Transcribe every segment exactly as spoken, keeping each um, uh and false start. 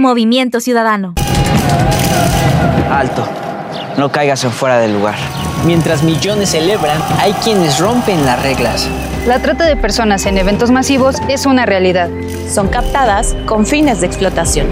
Movimiento Ciudadano. Alto. No caigas en fuera del lugar. Mientras millones celebran, hay quienes rompen las reglas. La trata de personas en eventos masivos es una realidad. Son captadas con fines de explotación.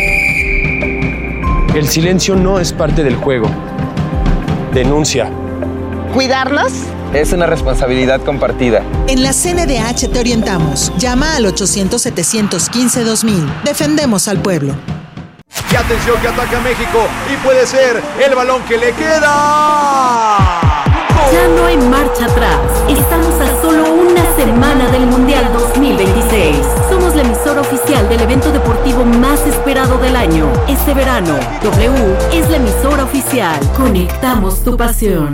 El silencio no es parte del juego. Denuncia. ¿Cuidarlos? Es una responsabilidad compartida. En la C N D H te orientamos. Llama al ochocientos, setecientos quince, dos mil. Defendemos al pueblo. Y atención que ataca México y puede ser el balón que le queda. Ya no hay marcha atrás. Estamos a solo una semana del Mundial dos mil veintiséis. Somos la emisora oficial del evento deportivo más esperado del año. Este verano, W es la emisora oficial. Conectamos tu pasión.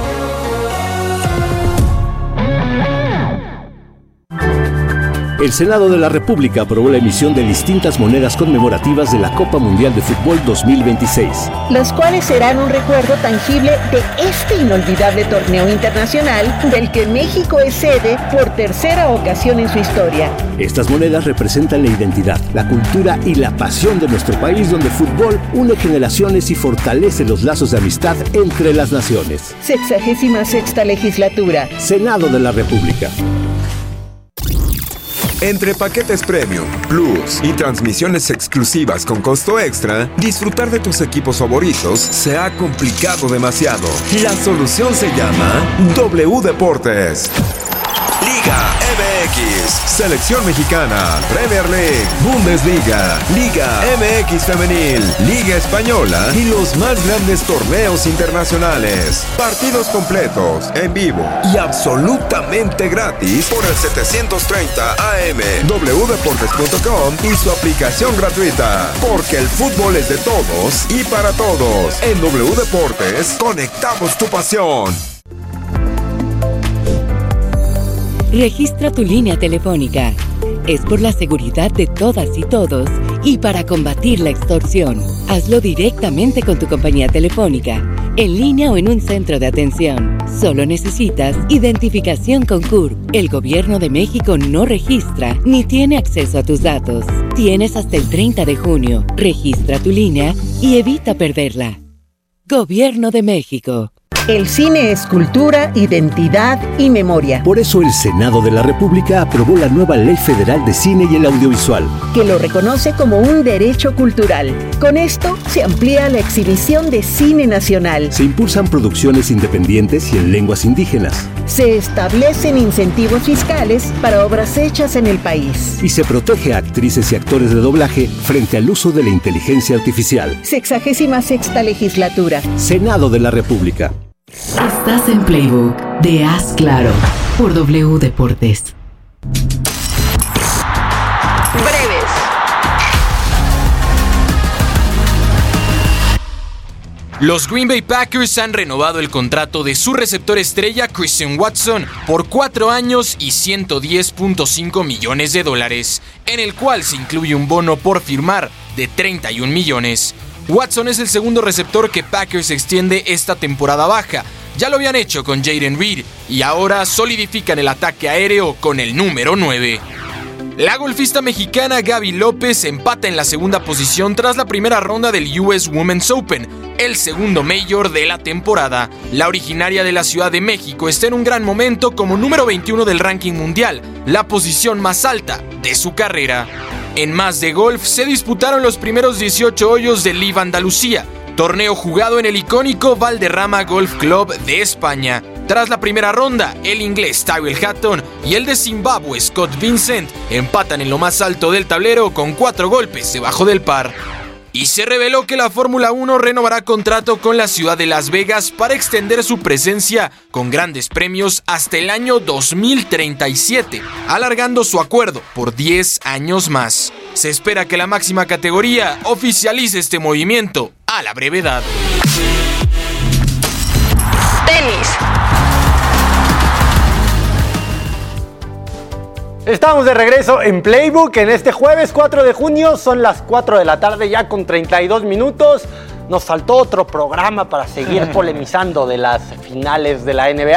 El Senado de la República aprobó la emisión de distintas monedas conmemorativas de la Copa Mundial de Fútbol dos mil veintiséis. Las cuales serán un recuerdo tangible de este inolvidable torneo internacional del que México es sede por tercera ocasión en su historia. Estas monedas representan la identidad, la cultura y la pasión de nuestro país, donde el fútbol une generaciones y fortalece los lazos de amistad entre las naciones. Sexagésima sexta legislatura. Senado de la República. Entre paquetes Premium, Plus y transmisiones exclusivas con costo extra, disfrutar de tus equipos favoritos se ha complicado demasiado. La solución se llama W Deportes. Liga M X, Selección Mexicana, Premier League, Bundesliga, Liga M X Femenil, Liga Española y los más grandes torneos internacionales. Partidos completos, en vivo y absolutamente gratis por el setecientos treinta A M, w deportes punto com y su aplicación gratuita. Porque el fútbol es de todos y para todos. En W Deportes, conectamos tu pasión. Registra tu línea telefónica. Es por la seguridad de todas y todos y para combatir la extorsión. Hazlo directamente con tu compañía telefónica, en línea o en un centro de atención. Solo necesitas identificación con C U R P. El Gobierno de México no registra ni tiene acceso a tus datos. Tienes hasta el treinta de junio. Registra tu línea y evita perderla. Gobierno de México. El cine es cultura, identidad y memoria. Por eso el Senado de la República aprobó la nueva Ley Federal de Cine y el Audiovisual, que lo reconoce como un derecho cultural. Con esto se amplía la exhibición de cine nacional. Se impulsan producciones independientes y en lenguas indígenas. Se establecen incentivos fiscales para obras hechas en el país. Y se protege a actrices y actores de doblaje frente al uso de la inteligencia artificial. Sexagésima sexta legislatura. Senado de la República. Estás en Playbook de Haz Claro por W Deportes. Breves. Los Green Bay Packers han renovado el contrato de su receptor estrella Christian Watson por cuatro años y ciento diez punto cinco millones de dólares, en el cual se incluye un bono por firmar de treinta y un millones. Watson es el segundo receptor que Packers extiende esta temporada baja. Ya lo habían hecho con Jayden Reed y ahora solidifican el ataque aéreo con el número nueve. La golfista mexicana Gaby López empata en la segunda posición tras la primera ronda del U S Women's Open, el segundo Major de la temporada. La originaria de la Ciudad de México está en un gran momento como número veintiuno del ranking mundial, la posición más alta de su carrera. En más de golf, se disputaron los primeros dieciocho hoyos del Live Andalucía, torneo jugado en el icónico Valderrama Golf Club de España. Tras la primera ronda, el inglés Tyrrell Hatton y el de Zimbabue Scott Vincent empatan en lo más alto del tablero con cuatro golpes debajo del par. Y se reveló que la Fórmula uno renovará contrato con la ciudad de Las Vegas para extender su presencia con grandes premios hasta el año dos mil treinta y siete, alargando su acuerdo por diez años más. Se espera que la máxima categoría oficialice este movimiento a la brevedad. Tenis. Estamos de regreso en Playbook en este jueves cuatro de junio, son las cuatro de la tarde ya con treinta y dos minutos. Nos faltó otro programa para seguir polemizando de las finales de la N B A.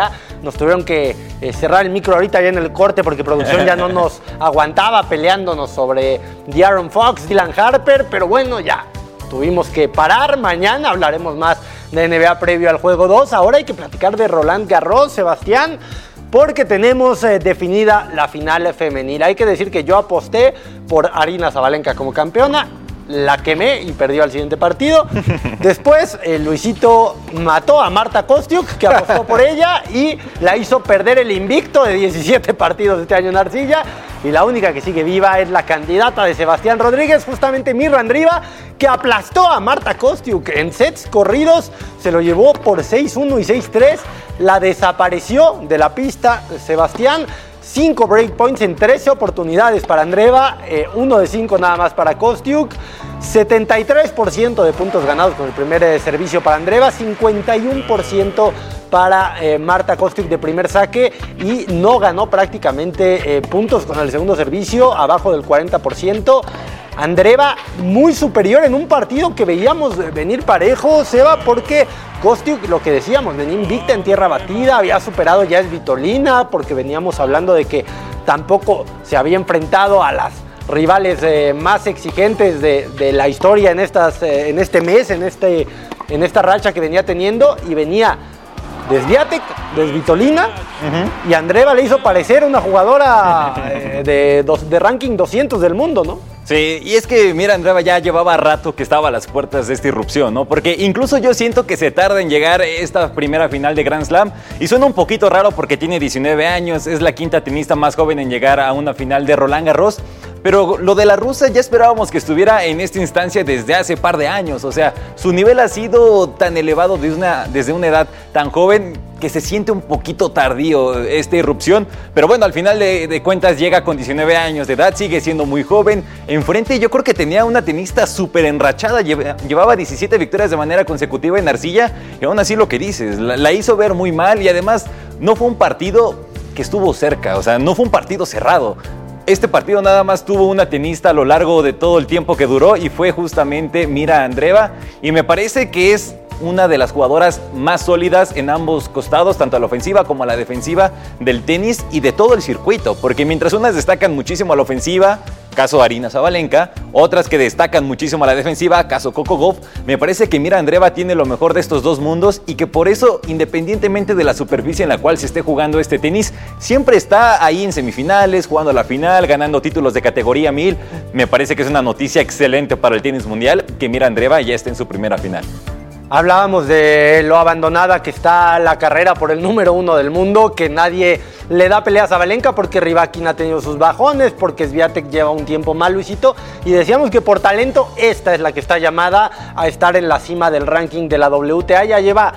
nos tuvieron que eh, cerrar el micro ahorita ya en el corte porque producción ya no nos aguantaba peleándonos sobre De'Aaron Fox, Dylan Harper, pero bueno, ya tuvimos que parar. Mañana hablaremos más de N B A previo al juego dos. Ahora hay que platicar de Roland Garros, Sebastián, porque tenemos eh, definida la final femenil. Hay que decir que yo aposté por Aryna Sabalenka como campeona, la quemé y perdió al siguiente partido. Después, eh, Luisito mató a Marta Kostyuk, que apostó por ella y la hizo perder el invicto de diecisiete partidos este año en Arcilla. Y la única que sigue viva es la candidata de Sebastián Rodríguez, justamente Mirra Andrieva, que aplastó a Marta Kostyuk en sets corridos, se lo llevó por seis uno y seis tres, la desapareció de la pista Sebastián. cinco breakpoints en trece oportunidades para Andreeva, eh, uno de cinco nada más para Kostyuk, setenta y tres por ciento de puntos ganados con el primer eh, servicio para Andreeva, cincuenta y uno por ciento para eh, Marta Kostyuk de primer saque y no ganó prácticamente eh, puntos con el segundo servicio, abajo del cuarenta por ciento. Andreeva muy superior en un partido que veíamos venir parejo, Seba, porque Kostyuk, lo que decíamos, venía invicta en tierra batida, había superado ya a Svitolina, porque veníamos hablando de que tampoco se había enfrentado a las rivales eh, más exigentes de, de la historia en, estas, eh, en este mes, en, este, en esta racha que venía teniendo, y venía de Swiatek, de Svitolina, uh-huh. y Andreeva le hizo parecer una jugadora eh, de, dos, de ranking doscientos del mundo, ¿no? Sí, y es que, mira, Andreeva ya llevaba rato que estaba a las puertas de esta irrupción, ¿no? Porque incluso yo siento que se tarda en llegar esta primera final de Grand Slam, y suena un poquito raro porque tiene diecinueve años, es la quinta tenista más joven en llegar a una final de Roland Garros, pero lo de la rusa ya esperábamos que estuviera en esta instancia desde hace par de años, o sea, su nivel ha sido tan elevado desde una, desde una edad tan joven que se siente un poquito tardío esta irrupción, pero bueno, al final de, de cuentas llega con diecinueve años de edad, sigue siendo muy joven. Enfrente yo creo que tenía una tenista súper enrachada, llevaba diecisiete victorias de manera consecutiva en arcilla, y aún así lo que dices, la, la hizo ver muy mal, y además no fue un partido que estuvo cerca, o sea, no fue un partido cerrado. Este partido nada más tuvo una tenista a lo largo de todo el tiempo que duró, y fue justamente Mirra Andreeva, y me parece que es una de las jugadoras más sólidas en ambos costados, tanto a la ofensiva como a la defensiva del tenis y de todo el circuito, porque mientras unas destacan muchísimo a la ofensiva, caso Aryna Sabalenka, otras que destacan muchísimo a la defensiva, caso Coco Gauff, me parece que Mirra Andreeva tiene lo mejor de estos dos mundos, y que por eso, independientemente de la superficie en la cual se esté jugando este tenis, siempre está ahí en semifinales, jugando a la final, ganando títulos de categoría mil. Me parece que es una noticia excelente para el tenis mundial que Mirra Andreeva ya esté en su primera final. Hablábamos de lo abandonada que está la carrera por el número uno del mundo, que nadie le da pelea a Sabalenka porque Rybakina ha tenido sus bajones, porque Swiatek lleva un tiempo mal, Luisito, y decíamos que por talento esta es la que está llamada a estar en la cima del ranking de la W T A. Ya lleva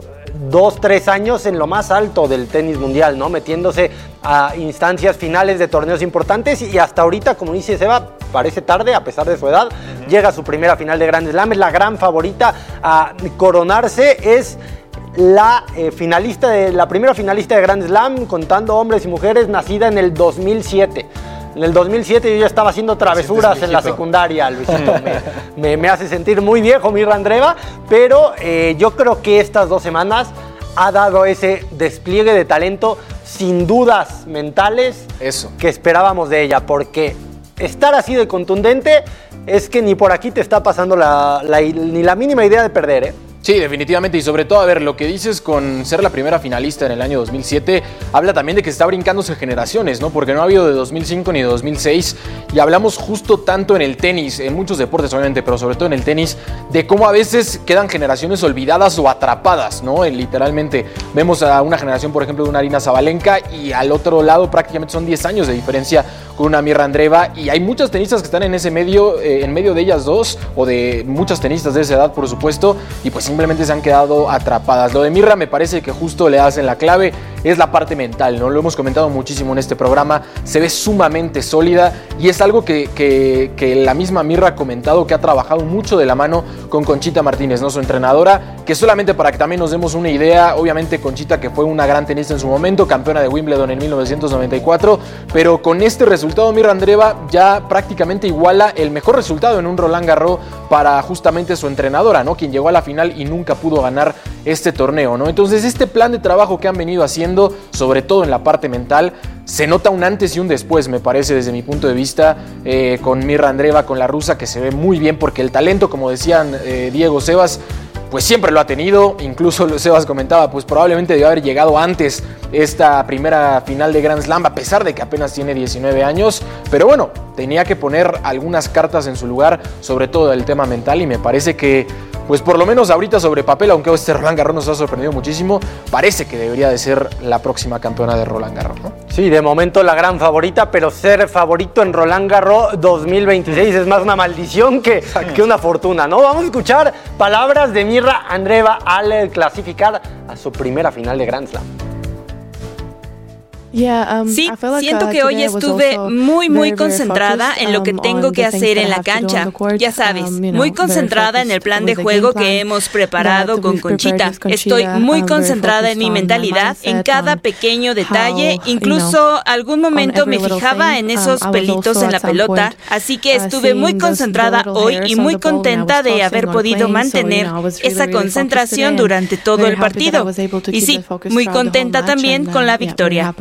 dos, tres años en lo más alto del tenis mundial, ¿no? Metiéndose a instancias finales de torneos importantes, y hasta ahorita, como dice Seba, parece tarde a pesar de su edad. Uh-huh. Llega a su primera final de Grand Slam, es la gran favorita a coronarse, es la eh, finalista de la primera finalista de Grand Slam, contando hombres y mujeres, nacida en el dos mil siete. En el dos mil siete yo ya estaba haciendo travesuras en la secundaria, Luisito. Me, me, me hace sentir muy viejo Mirra Andreeva, pero eh, yo creo que estas dos semanas ha dado ese despliegue de talento sin dudas mentales Eso. que esperábamos de ella, porque estar así de contundente es que ni por aquí te está pasando la, la, ni la mínima idea de perder, ¿eh? Sí, definitivamente, y sobre todo, a ver, lo que dices con ser la primera finalista en el año dos mil siete, habla también de que está brincándose generaciones, ¿no? Porque no ha habido de dos mil cinco ni de dos mil seis, y hablamos justo tanto en el tenis, en muchos deportes obviamente, pero sobre todo en el tenis, de cómo a veces quedan generaciones olvidadas o atrapadas, ¿no? Literalmente, vemos a una generación, por ejemplo, de una Aryna Sabalenka, y al otro lado prácticamente son diez años de diferencia con una Mirra Andreeva, y hay muchas tenistas que están en ese medio, eh, en medio de ellas dos, o de muchas tenistas de esa edad, por supuesto, y pues simplemente se han quedado atrapadas. Lo de Mirra me parece que justo le hacen la clave, es la parte mental, ¿no? Lo hemos comentado muchísimo en este programa, se ve sumamente sólida, y es algo que, que, que la misma Mirra ha comentado, que ha trabajado mucho de la mano con Conchita Martínez, ¿no? Su entrenadora, que solamente para que también nos demos una idea, obviamente Conchita, que fue una gran tenista en su momento, campeona de Wimbledon en mil novecientos noventa y cuatro, pero con este resultado Mirra Andreeva ya prácticamente iguala el mejor resultado en un Roland Garros para justamente su entrenadora, ¿no? Quien llegó a la final y nunca pudo ganar este torneo, ¿no? Entonces este plan de trabajo que han venido haciendo teniendo, sobre todo en la parte mental. Se nota un antes y un después, me parece, desde mi punto de vista, eh, con Mirra Andreeva, con la rusa, que se ve muy bien, porque el talento, como decían eh, Diego, Sebas, pues siempre lo ha tenido. Incluso Sebas comentaba, pues probablemente debió haber llegado antes esta primera final de Grand Slam, a pesar de que apenas tiene diecinueve años. Pero bueno, tenía que poner algunas cartas en su lugar, sobre todo el tema mental, y me parece que, pues por lo menos ahorita sobre papel, aunque este Roland Garros nos ha sorprendido muchísimo, parece que debería de ser la próxima campeona de Roland Garros, ¿no? Sí, de momento la gran favorita, pero ser favorito en Roland Garros dos mil veintiséis es más una maldición que, que una fortuna, ¿no? Vamos a escuchar palabras de Mirra Andreeva al clasificar a su primera final de Grand Slam. Sí, siento que hoy estuve muy, muy concentrada en lo que tengo que hacer en la cancha. Ya sabes, muy concentrada en el plan de juego que hemos preparado con Conchita. Estoy muy concentrada en mi mentalidad, en cada pequeño detalle. Incluso algún momento me fijaba en esos pelitos en la pelota. Así que estuve muy concentrada hoy y muy contenta de haber podido mantener esa concentración durante todo el partido. Y sí, muy contenta también con la victoria.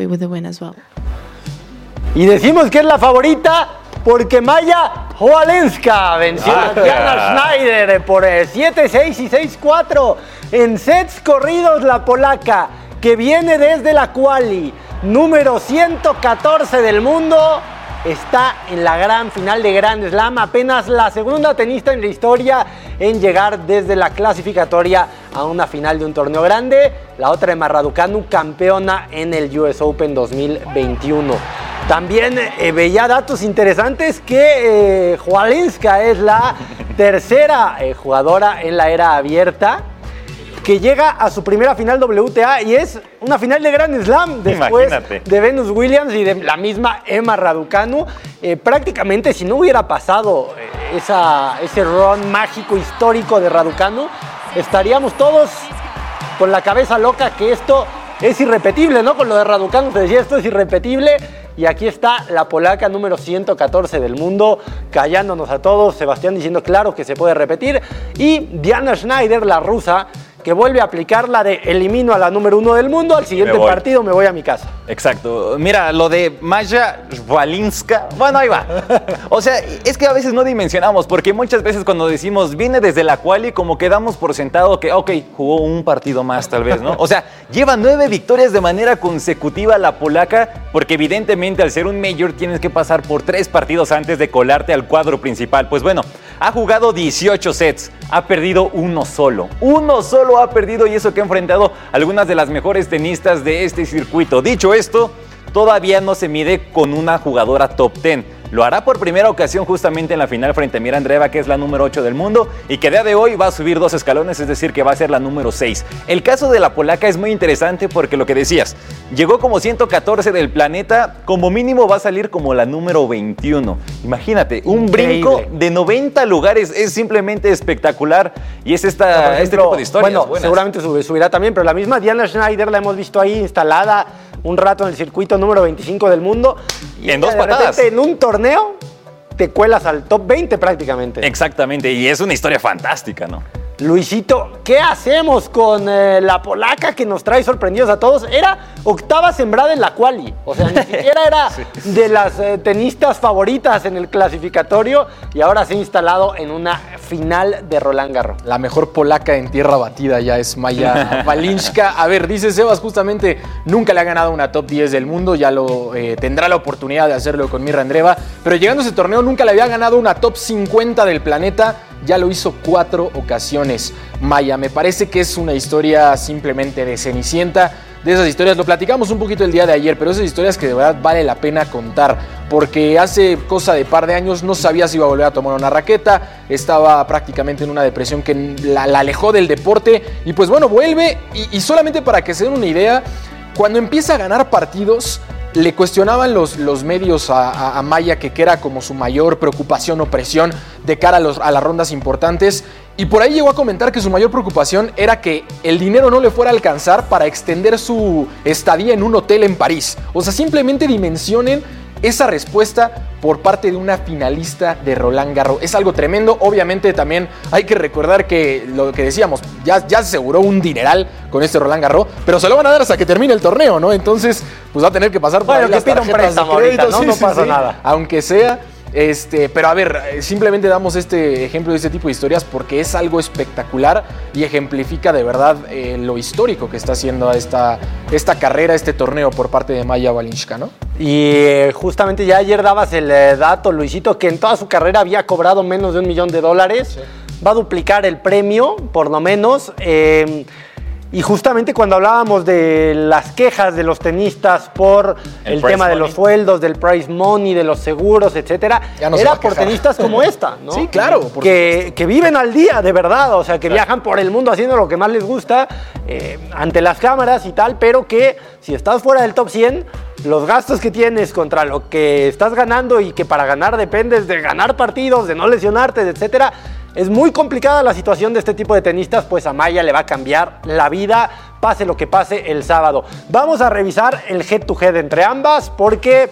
Y decimos que es la favorita porque Maya Hoalenska venció a Diana Schneider por siete seis y seis cuatro en sets corridos. La polaca, que viene desde la quali número ciento catorce del mundo, está en la gran final de Grand Slam, apenas la segunda tenista en la historia en llegar desde la clasificatoria a una final de un torneo grande. La otra es Raducanu, campeona en el U S Open dos mil veintiuno. También eh, veía datos interesantes que eh, Hoalenska es la tercera eh, jugadora en la era abierta que llega a su primera final W T A, y es una final de Grand Slam después Imagínate. de Venus Williams y de la misma Emma Raducanu. Eh, prácticamente, si no hubiera pasado eh, esa, ese run mágico histórico de Raducanu, estaríamos todos con la cabeza loca que esto es irrepetible, ¿no? Con lo de Raducanu se decía, esto es irrepetible, y aquí está la polaca número ciento catorce del mundo, callándonos a todos, Sebastián diciendo claro que se puede repetir, y Diana Schneider, la rusa, que vuelve a aplicar la de elimino a la número uno del mundo, al siguiente me partido me voy a mi casa. Exacto. Mira, lo de Maya Hoalenska, bueno, ahí va. O sea, es que a veces no dimensionamos, porque muchas veces cuando decimos viene desde la quali, como que damos por sentado que, ok, jugó un partido más tal vez, ¿no? O sea, lleva nueve victorias de manera consecutiva la polaca, porque evidentemente al ser un major tienes que pasar por tres partidos antes de colarte al cuadro principal. Pues bueno, ha jugado dieciocho sets, ha perdido uno solo. Uno solo ha perdido, y eso que ha enfrentado a algunas de las mejores tenistas de este circuito. Dicho esto, todavía no se mide con una jugadora top diez. Lo hará por primera ocasión justamente en la final frente a Mirra Andreeva, que es la número ocho del mundo y que a día de hoy va a subir dos escalones, es decir, que va a ser la número seis. El caso de la polaca es muy interesante porque lo que decías, llegó como ciento catorce del planeta, como mínimo va a salir como la número veintiuno. Imagínate, un Increíble. brinco de noventa lugares, es simplemente espectacular, y es esta, o sea, ejemplo, este tipo de historias. Bueno, buenas. seguramente subirá también, pero la misma Diana Schneider la hemos visto ahí instalada un rato en el circuito número veinticinco del mundo. Y en dos patadas. En un torneo te cuelas al top veinte prácticamente. Exactamente, y es una historia fantástica, ¿no? Luisito, ¿qué hacemos con eh, la polaca que nos trae sorprendidos a todos? Era octava sembrada en la quali, o sea, ni siquiera era sí. de las eh, tenistas favoritas en el clasificatorio, y ahora se ha instalado en una final de Roland Garros. La mejor polaca en tierra batida ya es Maya Hoalenska. A ver, dice Sebas, justamente nunca le ha ganado una top diez del mundo, ya lo eh, tendrá la oportunidad de hacerlo con Mirra Andreeva, pero llegando a ese torneo nunca le había ganado una top cincuenta del planeta. Ya lo hizo cuatro ocasiones. Maya, me parece que es una historia simplemente de Cenicienta. De esas historias, lo platicamos un poquito el día de ayer, pero esas historias que de verdad vale la pena contar, porque hace cosa de par de años no sabía si iba a volver a tomar una raqueta, estaba prácticamente en una depresión que la, la alejó del deporte, y pues bueno, vuelve, y, y solamente para que se den una idea, cuando empieza a ganar partidos, le cuestionaban los, los medios a, a, a Maya que, que era como su mayor preocupación o presión de cara a, los, a las rondas importantes, y por ahí llegó a comentar que su mayor preocupación era que el dinero no le fuera a alcanzar para extender su estadía en un hotel en París. O sea, simplemente dimensionen esa respuesta por parte de una finalista de Roland Garros. Es algo tremendo. Obviamente también hay que recordar que lo que decíamos, ya, ya se aseguró un dineral con este Roland Garros, pero se lo van a dar hasta que termine el torneo, ¿no? Entonces, pues va a tener que pasar por bueno, ahí que las pida un préstamo ahorita, ¿no? Sí, no sí, pasa sí. nada. Aunque sea... Este, pero a ver, simplemente damos este ejemplo de este tipo de historias porque es algo espectacular y ejemplifica de verdad eh, lo histórico que está haciendo esta, esta carrera, este torneo por parte de Maya Balinska, ¿no? Y eh, justamente ya ayer dabas el eh, dato, Luisito, que en toda su carrera había cobrado menos de un millón de dólares. Sí. Va a duplicar el premio, por lo menos. Eh, Y justamente cuando hablábamos de las quejas de los tenistas por el, el tema money. de los sueldos, del prize money, de los seguros, etcétera, no era por tenistas como esta, ¿no? Sí, claro. Que, que viven al día, de verdad, o sea, que claro. viajan por el mundo haciendo lo que más les gusta, eh, ante las cámaras y tal, pero que si estás fuera del top cien, los gastos que tienes contra lo que estás ganando y que para ganar dependes de ganar partidos, de no lesionarte, etcétera. Es muy complicada la situación de este tipo de tenistas, pues a Maya le va a cambiar la vida, pase lo que pase el sábado. Vamos a revisar el head to head entre ambas porque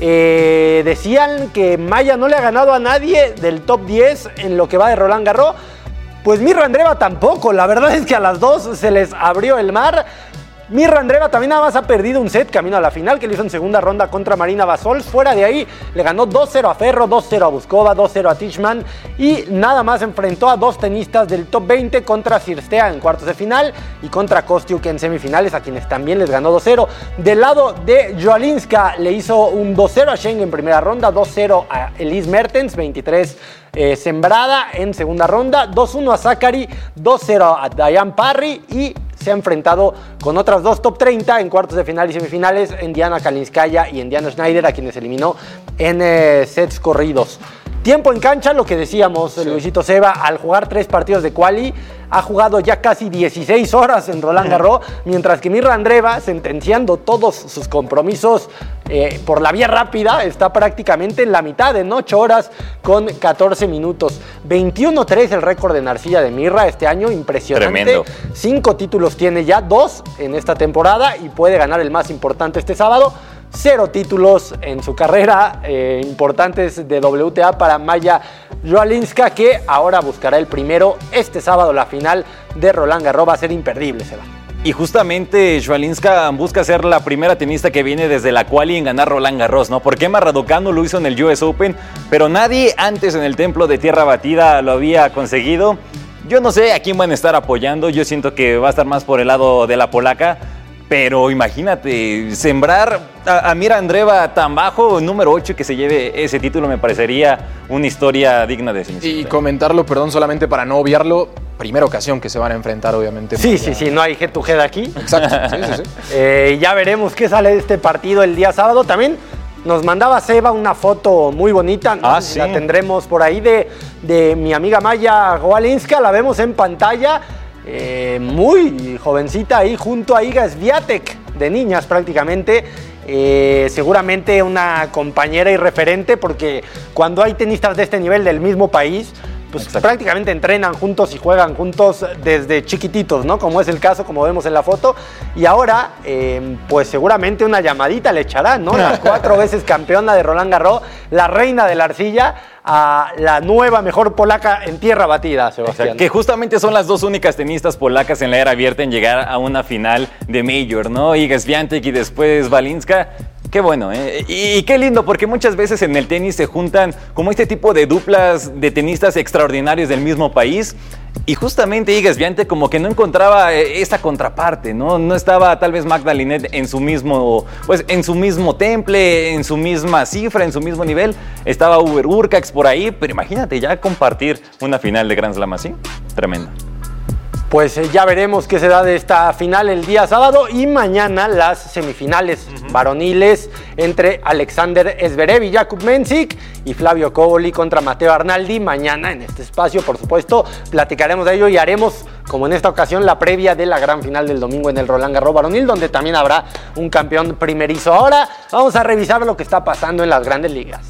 eh, decían que Maya no le ha ganado a nadie del top diez en lo que va de Roland Garros. Pues Mirra Andreeva tampoco, la verdad es que a las dos se les abrió el mar. Mirra Andreeva también nada más ha perdido un set camino a la final que le hizo en segunda ronda contra Marina Basols. Fuera de ahí le ganó dos cero a Ferro, dos cero a Buskova, dos cero a Tishman y nada más enfrentó a dos tenistas del top veinte contra Cirstea en cuartos de final y contra Kostiuk en semifinales, a quienes también les ganó dos cero. Del lado de Joalinska le hizo un dos cero a Schengen en primera ronda, dos cero a Elise Mertens, veintitrés eh, sembrada en segunda ronda, dos uno a Zachary, dos cero a Diane Parry y se ha enfrentado con otras dos top treinta en cuartos de final y semifinales, en Diana Kalinskaya y en Diana Schneider, a quienes eliminó en eh, sets corridos. Tiempo en cancha, lo que decíamos, sí. Luisito Seba, al jugar tres partidos de quali, ha jugado ya casi dieciséis horas en Roland Garros, mientras que Mirra Andreeva, sentenciando todos sus compromisos eh, por la vía rápida, está prácticamente en la mitad, en ocho horas con catorce minutos. veintiuno tres el récord de Narcilla de Mirra este año, impresionante. Tremendo. Cinco títulos tiene ya, dos en esta temporada y puede ganar el más importante este sábado. Cero títulos en su carrera eh, importantes de W T A para Maya Joalinska, que ahora buscará el primero este sábado. La final de Roland Garros va a ser imperdible, Seba. Y justamente Joalinska busca ser la primera tenista que viene desde la quali en ganar Roland Garros, ¿no? Porque Emma Raducanu lo hizo en el U S Open, pero nadie antes en el Templo de Tierra Batida lo había conseguido. Yo no sé a quién van a estar apoyando, yo siento que va a estar más por el lado de la polaca. Pero imagínate, sembrar a, a Mirra Andreeva tan bajo, número ocho, que se lleve ese título, me parecería una historia digna de ciencia. Y comentarlo, perdón, solamente para no obviarlo, primera ocasión que se van a enfrentar, obviamente. Sí, sí, sí, no hay head to head aquí. Exacto, sí, sí, sí. Eh, ya veremos qué sale de este partido el día sábado. También nos mandaba Seba una foto muy bonita, ¿no? Ah, sí. La tendremos por ahí de, de mi amiga Maya Joalinska, la vemos en pantalla. Eh, muy jovencita ahí junto a Iga Swiatek, de niñas prácticamente, eh, seguramente una compañera y referente, porque cuando hay tenistas de este nivel del mismo país, pues Exacto. prácticamente entrenan juntos y juegan juntos desde chiquititos, ¿no? Como es el caso, como vemos en la foto. Y ahora, eh, pues seguramente una llamadita le echarán, ¿no? La cuatro veces campeona de Roland Garros, la reina de la arcilla, a la nueva mejor polaca en tierra batida, Sebastián. Exacto. Que justamente son las dos únicas tenistas polacas en la era abierta en llegar a una final de Major, ¿no? Iga Swiatek y después Balinska. Qué bueno, ¿eh? Y, y qué lindo, porque muchas veces en el tenis se juntan como este tipo de duplas de tenistas extraordinarios del mismo país. Y justamente Iga Swiatek como que no encontraba esa contraparte, ¿no? No estaba tal vez Magda Linette en su mismo, pues en su mismo temple, en su misma cifra, en su mismo nivel. Estaba Uber Urcax por ahí, pero imagínate ya compartir una final de Grand Slam así, tremendo. Pues eh, ya veremos qué se da de esta final el día sábado y mañana las semifinales uh-huh. varoniles entre Alexander Zverev y Jakub Mensik y Flavio Cobolli contra Matteo Arnaldi. Mañana en este espacio, por supuesto, platicaremos de ello y haremos, como en esta ocasión, la previa de la gran final del domingo en el Roland Garros varonil, donde también habrá un campeón primerizo. Ahora vamos a revisar lo que está pasando en las grandes ligas.